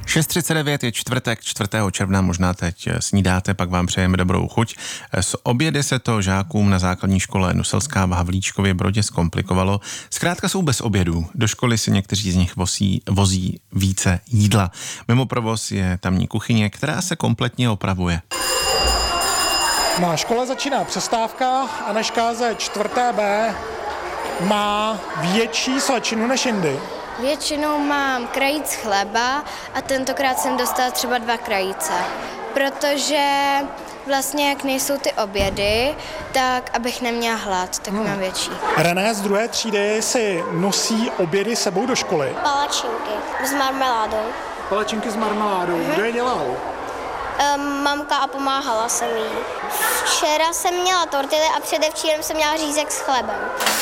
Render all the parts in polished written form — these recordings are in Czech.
6:39 je čtvrtek, 4. června, možná teď snídáte, pak vám přejeme dobrou chuť. S obědy se to žákům na základní škole Nuselská v Havlíčkově Brodě zkomplikovalo. Zkrátka jsou bez obědů. Do školy si někteří z nich vozí více jídla. Mimo provoz je tamní kuchyně, která se kompletně opravuje. Na škole začíná přestávka a Anežka ze 4B má větší svačinu než jindy. Většinou mám krajíc chleba a tentokrát jsem dostala třeba 2 krajíce, protože vlastně jak nejsou ty obědy, tak abych neměla hlad, tak mám větší. René z 2. třídy si nosí obědy sebou do školy. Palačinky s marmeládou. Palačinky s marmeládou. Kdo je dělal? Mamka a pomáhala jsem jí. Včera jsem měla tortily a předevčírem jsem měla řízek s chlebem.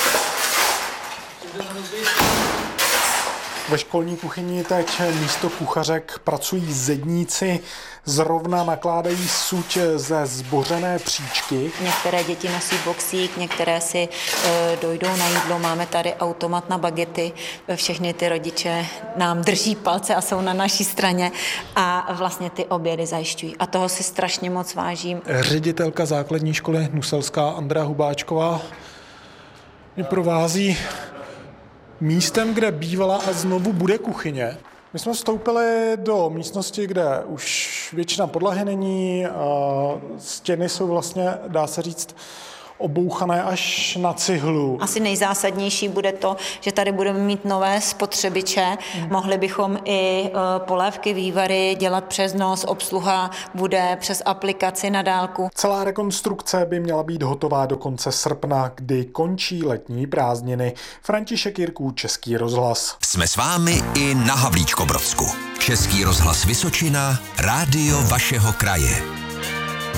Ve školní kuchyni teď místo kuchařek pracují zedníci, zrovna nakládají suť ze zbořené příčky. Některé děti nosí boxík, některé si dojdou na jídlo, máme tady automat na bagety, všechny ty rodiče nám drží palce a jsou na naší straně a vlastně ty obědy zajišťují. A toho si strašně moc vážím. Ředitelka základní školy Nuselská Andrea Hubáčková mě provází místem, kde bývala a znovu bude kuchyně. My jsme vstoupili do místnosti, kde už většina podlahy není, stěny jsou vlastně, dá se říct, obouchané až na cihlu. Asi nejzásadnější bude to, že tady budeme mít nové spotřebiče. Mohli bychom i polévky, vývary dělat přes nos, obsluha bude přes aplikaci na dálku. Celá rekonstrukce by měla být hotová do konce srpna, kdy končí letní prázdniny. František Jirků, Český rozhlas. Jsme s vámi i na Havlíčkobrodsku. Český rozhlas Vysočina, rádio vašeho kraje.